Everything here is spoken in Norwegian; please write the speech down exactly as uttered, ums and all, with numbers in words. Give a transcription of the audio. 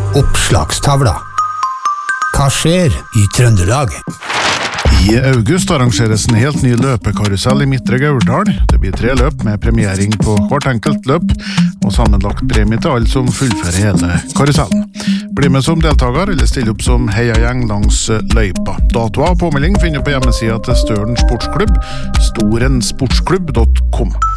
Oppslagstavla. Hva skjer i Trøndelag? I august arrangeres en helt ny løpekarusell i Midtre Gauldal. Det blir tre løp med premiering på hvert enkelt løp, og sammenlagt premie til alle som fullfører hele karusellen. Bli med som deltaker eller stille opp som heiagjeng langs løypa. Datoer og påmelding finner du på hjemmesida til Støren Sportsklubb, storensportsklubb punktum com.